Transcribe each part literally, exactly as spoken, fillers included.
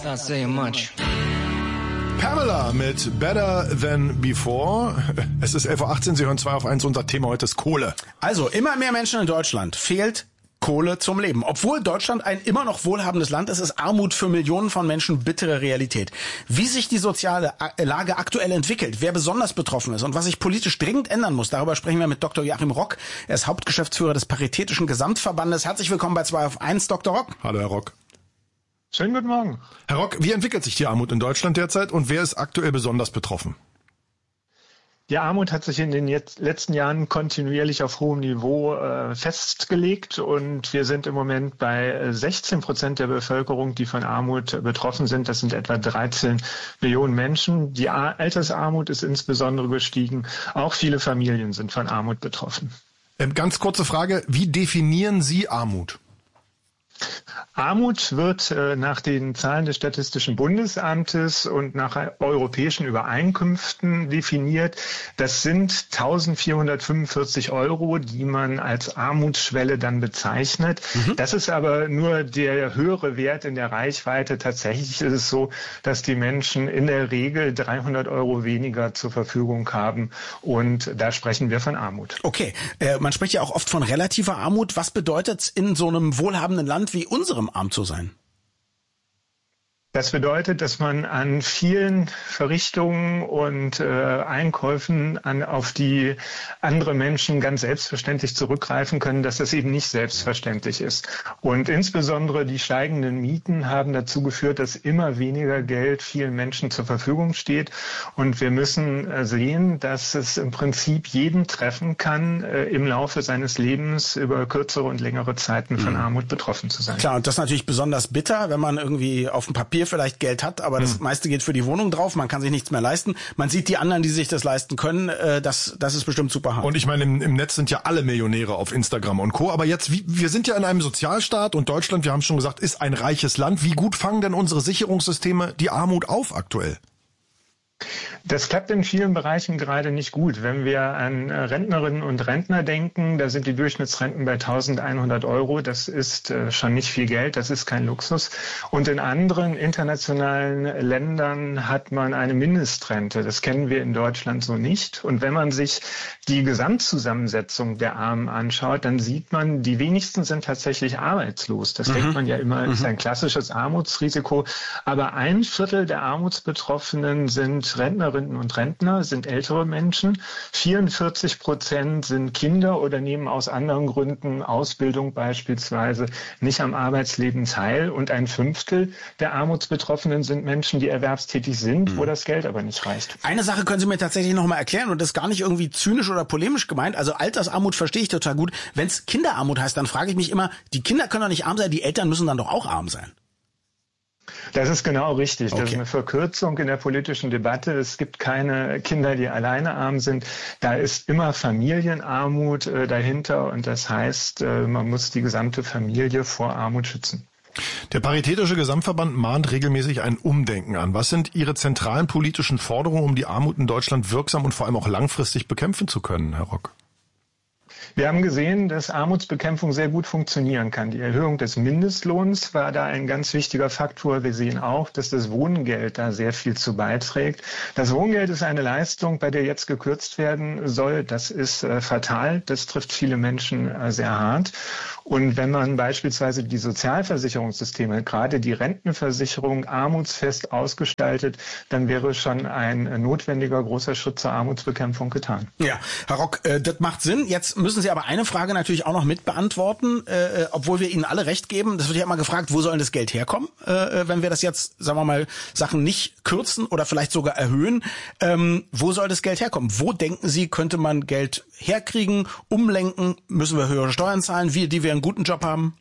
Not saying much. Pamela mit Better Than Before. Es ist elf Uhr achtzehn, Sie hören zwei auf eins. Unser Thema heute ist Kohle. Also, immer mehr Menschen in Deutschland fehlt Kohle zum Leben. Obwohl Deutschland ein immer noch wohlhabendes Land ist, ist Armut für Millionen von Menschen bittere Realität. Wie sich die soziale Lage aktuell entwickelt, wer besonders betroffen ist und was sich politisch dringend ändern muss, darüber sprechen wir mit Doktor Joachim Rock. Er ist Hauptgeschäftsführer des Paritätischen Gesamtverbandes. Herzlich willkommen bei zwei auf eins, Doktor Rock. Hallo, Herr Rock. Schönen guten Morgen. Herr Rock, wie entwickelt sich die Armut in Deutschland derzeit und wer ist aktuell besonders betroffen? Die Armut hat sich in den jetzt letzten Jahren kontinuierlich auf hohem Niveau äh, festgelegt und wir sind im Moment bei sechzehn Prozent der Bevölkerung, die von Armut betroffen sind. Das sind etwa dreizehn Millionen Menschen. Die Ar- Altersarmut ist insbesondere gestiegen. Auch viele Familien sind von Armut betroffen. Ähm, ganz kurze Frage, wie definieren Sie Armut? Armut wird äh, nach den Zahlen des Statistischen Bundesamtes und nach europäischen Übereinkünften definiert. Das sind eintausendvierhundertfünfundvierzig Euro, die man als Armutsschwelle dann bezeichnet. Mhm. Das ist aber nur der höhere Wert in der Reichweite. Tatsächlich ist es so, dass die Menschen in der Regel dreihundert Euro weniger zur Verfügung haben. Und da sprechen wir von Armut. Okay, äh, man spricht ja auch oft von relativer Armut. Was bedeutet es in so einem wohlhabenden Land wie unserem arm zu sein? Das bedeutet, dass man an vielen Verrichtungen und äh, Einkäufen, an, auf die andere Menschen ganz selbstverständlich zurückgreifen können, dass das eben nicht selbstverständlich ist. Und insbesondere die steigenden Mieten haben dazu geführt, dass immer weniger Geld vielen Menschen zur Verfügung steht. Und wir müssen äh, sehen, dass es im Prinzip jeden treffen kann, äh, im Laufe seines Lebens über kürzere und längere Zeiten von mhm. Armut betroffen zu sein. Klar, und das ist natürlich besonders bitter, wenn man irgendwie auf dem Papier vielleicht Geld hat, aber das hm. meiste geht für die Wohnung drauf, man kann sich nichts mehr leisten. Man sieht die anderen, die sich das leisten können, äh, das, das ist bestimmt super hart. Und ich meine, im, im Netz sind ja alle Millionäre auf Instagram und Co. Aber jetzt, wie, wir sind ja in einem Sozialstaat und Deutschland, wir haben schon gesagt, ist ein reiches Land. Wie gut fangen denn unsere Sicherungssysteme die Armut auf aktuell? Das klappt in vielen Bereichen gerade nicht gut. Wenn wir an Rentnerinnen und Rentner denken, da sind die Durchschnittsrenten bei eintausendeinhundert Euro. Das ist schon nicht viel Geld, das ist kein Luxus. Und in anderen internationalen Ländern hat man eine Mindestrente. Das kennen wir in Deutschland so nicht. Und wenn man sich die Gesamtzusammensetzung der Armen anschaut, dann sieht man, die wenigsten sind tatsächlich arbeitslos. Das mhm. denkt man ja immer, ist ein klassisches Armutsrisiko. Aber ein Viertel der Armutsbetroffenen sind Rentnerinnen und Rentner, sind ältere Menschen. vierundvierzig Prozent sind Kinder oder nehmen aus anderen Gründen, Ausbildung beispielsweise, nicht am Arbeitsleben teil. Und ein Fünftel der Armutsbetroffenen sind Menschen, die erwerbstätig sind, mhm. wo das Geld aber nicht reicht. Eine Sache können Sie mir tatsächlich noch mal erklären und das ist gar nicht irgendwie zynisch oder polemisch gemeint. Also Altersarmut verstehe ich total gut. Wenn es Kinderarmut heißt, dann frage ich mich immer, die Kinder können doch nicht arm sein, die Eltern müssen dann doch auch arm sein. Das ist genau richtig. Okay. Das ist eine Verkürzung in der politischen Debatte. Es gibt keine Kinder, die alleine arm sind. Da ist immer Familienarmut äh, dahinter und das heißt, äh, man muss die gesamte Familie vor Armut schützen. Der Paritätische Gesamtverband mahnt regelmäßig ein Umdenken an. Was sind Ihre zentralen politischen Forderungen, um die Armut in Deutschland wirksam und vor allem auch langfristig bekämpfen zu können, Herr Rock? Wir haben gesehen, dass Armutsbekämpfung sehr gut funktionieren kann. Die Erhöhung des Mindestlohns war da ein ganz wichtiger Faktor. Wir sehen auch, dass das Wohngeld da sehr viel zu beiträgt. Das Wohngeld ist eine Leistung, bei der jetzt gekürzt werden soll. Das ist äh, fatal. Das trifft viele Menschen äh, sehr hart. Und wenn man beispielsweise die Sozialversicherungssysteme, gerade die Rentenversicherung, armutsfest ausgestaltet, dann wäre schon ein notwendiger großer Schritt zur Armutsbekämpfung getan. Ja, Herr Rock, äh, das macht Sinn. Jetzt müssen Sie aber eine Frage natürlich auch noch mit beantworten, äh, obwohl wir Ihnen alle recht geben. Das wird ja immer gefragt, wo soll das Geld herkommen, äh, wenn wir das jetzt, sagen wir mal, Sachen nicht kürzen oder vielleicht sogar erhöhen. Ähm, wo soll das Geld herkommen? Wo denken Sie, könnte man Geld herkriegen, umlenken? Müssen wir höhere Steuern zahlen, wir, die wir einen guten Job haben?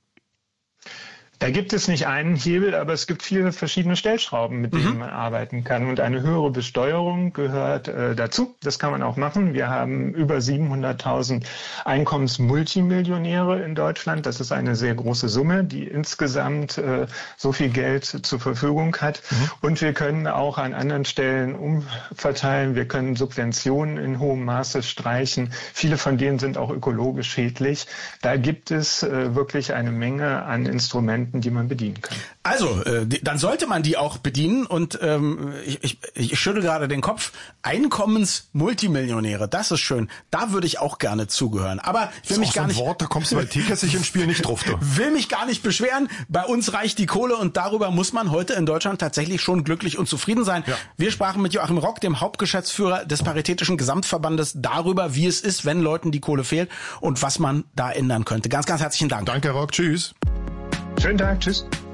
Da gibt es nicht einen Hebel, aber es gibt viele verschiedene Stellschrauben, mit denen mhm. man arbeiten kann. Und eine höhere Besteuerung gehört äh, dazu. Das kann man auch machen. Wir haben über siebenhunderttausend Einkommensmultimillionäre in Deutschland. Das ist eine sehr große Summe, die insgesamt äh, so viel Geld zur Verfügung hat. Mhm. Und wir können auch an anderen Stellen umverteilen. Wir können Subventionen in hohem Maße streichen. Viele von denen sind auch ökologisch schädlich. Da gibt es äh, wirklich eine Menge an Instrumenten, Renten, die man bedienen kann. Also, äh, dann sollte man die auch bedienen und ähm, ich, ich, ich schüttel gerade den Kopf. Einkommensmultimillionäre, das ist schön. Da würde ich auch gerne zugehören. Aber ich will das mich ist gar so ein nicht. Wort, da kommst du bei Teekessig ins Spiel nicht drauf. Du. Will mich gar nicht beschweren. Bei uns reicht die Kohle und darüber muss man heute in Deutschland tatsächlich schon glücklich und zufrieden sein. Ja. Wir sprachen mit Joachim Rock, dem Hauptgeschäftsführer des Paritätischen Gesamtverbandes, darüber, wie es ist, wenn Leuten die Kohle fehlt und was man da ändern könnte. Ganz, ganz herzlichen Dank. Danke, Rock. Tschüss. Schönen Tag. Tschüss.